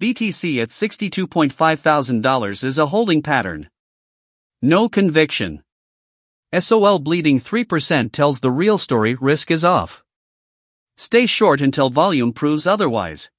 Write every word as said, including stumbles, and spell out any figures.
B T C at sixty-two point five thousand dollars is a holding pattern. No conviction. S O L bleeding three percent tells the real story, risk is off. Stay short until volume proves otherwise.